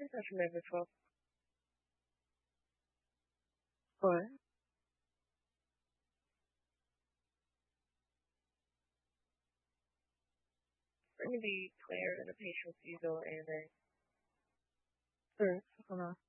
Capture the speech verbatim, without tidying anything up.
c'est ça, je m'avais fort. Ouais. Maybe Claire and a patient's easel and a Ouais, ça, ça marche.